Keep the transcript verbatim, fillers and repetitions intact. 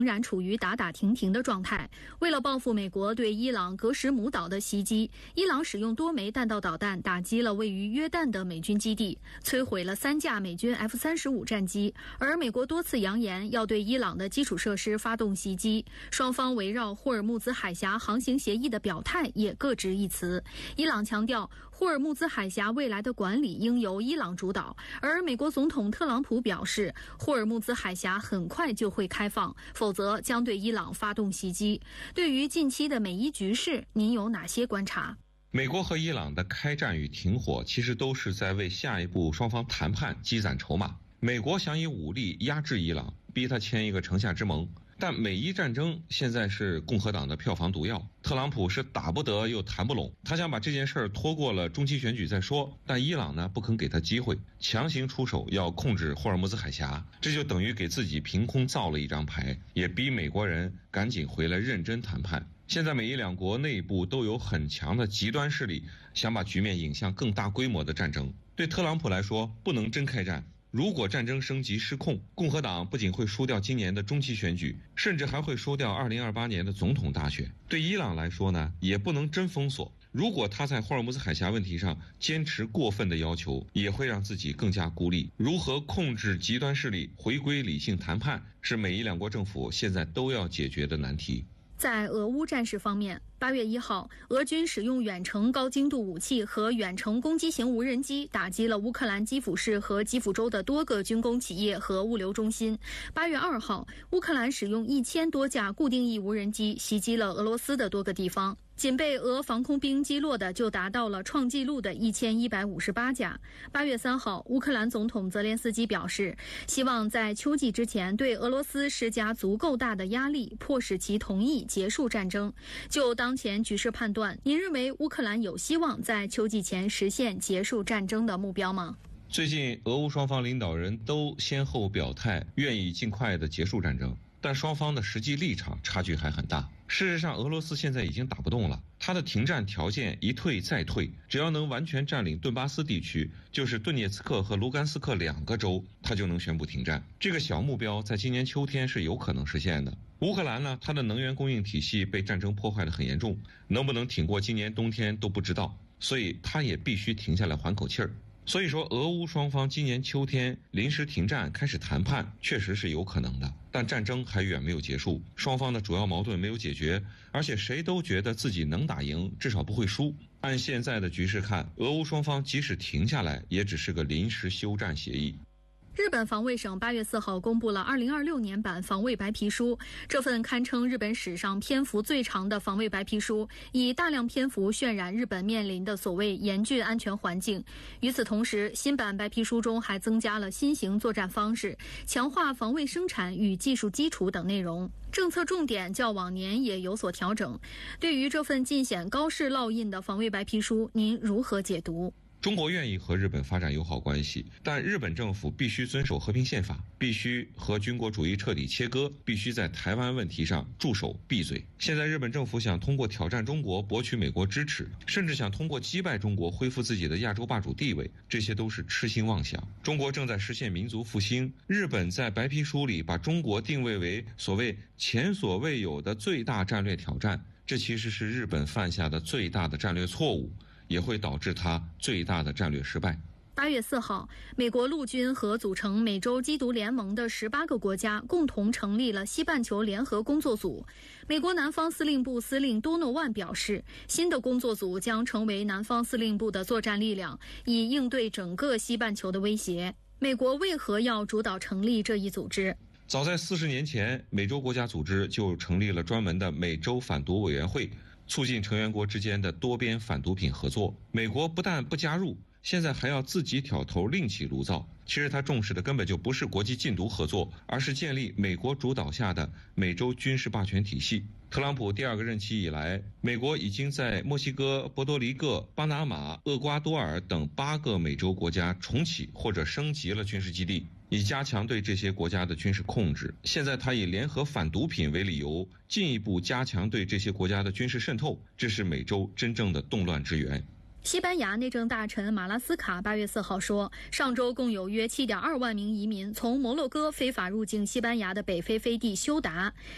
仍然处于打打停停的状态。为了报复美国对伊朗格什姆岛的袭击，伊朗使用多枚弹道导弹打击了位于约旦的美军基地，摧毁了三架美军 F 三十五 战机。而美国多次扬言要对伊朗的基础设施发动袭击，双方围绕霍尔木兹海峡航行协议的表态也各执一词。伊朗强调，霍尔木兹海峡未来的管理应由伊朗主导，而美国总统特朗普表示，霍尔木兹海峡很快就会开放，否则将对伊朗发动袭击。对于近期的美伊局势，您有哪些观察？ 美国和伊朗的开战与停火其实都是在为下一步双方谈判积攒筹码。美国想以武力压制伊朗，逼他签一个城下之盟，但美伊战争现在是共和党的票房毒药，特朗普是打不得又谈不拢，他想把这件事儿拖过了中期选举再说，但伊朗呢不肯给他机会，强行出手要控制霍尔木兹海峡，这就等于给自己凭空造了一张牌，也逼美国人赶紧回来认真谈判。现在美伊两国内部都有很强的极端势力，想把局面引向更大规模的战争。对特朗普来说，不能真开战，如果战争升级失控，共和党不仅会输掉今年的中期选举，甚至还会输掉二零二八年的总统大选。对伊朗来说呢，也不能真封锁，如果他在霍尔木兹海峡问题上坚持过分的要求，也会让自己更加孤立。如何控制极端势力，回归理性谈判，是美伊两国政府现在都要解决的难题。 在俄乌战事方面，八月一号，俄军使用远程高精度武器和远程攻击型无人机打击了乌克兰基辅市和基辅州的多个军工企业和物流中心。八月二号，乌克兰使用一千多架固定翼无人机袭击了俄罗斯的多个地方。仅被俄防空兵击落的就达到了创纪录的一千一百五十八架。八月三号，乌克兰总统泽连斯基表示，希望在秋季之前对俄罗斯施加足够大的压力，迫使其同意结束战争。就当前局势判断，您认为乌克兰有希望在秋季前实现结束战争的目标吗？ 最近，俄乌双方领导人都先后表态，愿意尽快的结束战争。但双方的实际立场差距还很大。事实上，俄罗斯现在已经打不动了，他的停战条件一退再退，只要能完全占领顿巴斯地区，就是顿涅茨克和卢甘斯克两个州，他就能宣布停战。这个小目标在今年秋天是有可能实现的。乌克兰呢，它的能源供应体系被战争破坏得很严重，能不能挺过今年冬天都不知道，所以他也必须停下来缓口气儿。所以说，俄乌双方今年秋天临时停战开始谈判，确实是有可能的。但战争还远没有结束，双方的主要矛盾没有解决，而且谁都觉得自己能打赢，至少不会输。按现在的局势看，俄乌双方即使停下来，也只是个临时休战协议。 日本防卫省八月四号公布了二零二六年版防卫白皮书，这份堪称日本史上篇幅最长的防卫白皮书，以大量篇幅渲染日本面临的所谓严峻安全环境。与此同时，新版白皮书中还增加了新型作战方式、强化防卫生产与技术基础等内容。政策重点较往年也有所调整。对于这份尽显高市烙印的防卫白皮书，您如何解读？ 中国愿意和日本发展友好关系，但日本政府必须遵守和平宪法，必须和军国主义彻底切割，必须在台湾问题上驻守闭嘴。现在日本政府想通过挑战中国博取美国支持，甚至想通过击败中国恢复自己的亚洲霸主地位，这些都是痴心妄想。中国正在实现民族复兴，日本在白皮书里把中国定位为所谓前所未有的最大战略挑战，这其实是日本犯下的最大的战略错误，也会导致他最大的战略失败。 八月四号，美国陆军和组成美洲缉毒联盟的十八个国家共同成立了西半球联合工作组。美国南方司令部司令多诺万表示，新的工作组将成为南方司令部的作战力量，以应对整个西半球的威胁。美国为何要主导成立这一组织？ 早在四十年前，美洲国家组织就成立了专门的美洲反毒委员会，促进成员国之间的多边反毒品合作。美国不但不加入，现在还要自己挑头另起炉灶。其实他重视的根本就不是国际禁毒合作，而是建立美国主导下的美洲军事霸权体系。特朗普第二个任期以来，美国已经在墨西哥、波多黎各、巴拿马、厄瓜多尔等八个美洲国家重启或者升级了军事基地，以加强对这些国家的军事控制。现在他以联合反毒品为理由，进一步加强对这些国家的军事渗透，这是美洲真正的动乱之源。 西班牙内政大臣马拉斯卡八月四号说，上周共有约 七点二万名移民从摩洛哥非法入境西班牙的北非飞地休达。